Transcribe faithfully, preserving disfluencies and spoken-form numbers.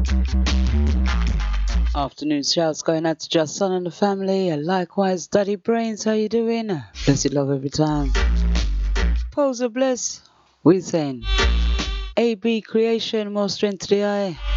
Afternoon shouts going out to Just Son and the family, and likewise Daddy Brains, how you doing? Blessed love every time. Pose a bless. We saying A B creation, more strength to the eye.